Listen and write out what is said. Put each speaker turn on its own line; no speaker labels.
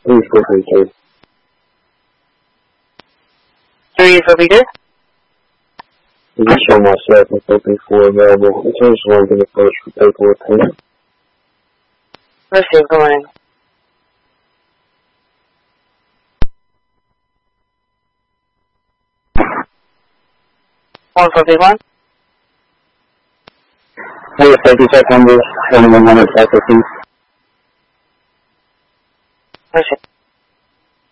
Please go for the
3 is what we did?
Is this show myself and open for available? In terms of one, the approach for paperwork payment.
Receive, good morning. One for big one.
Hey, safety check number 2100 please.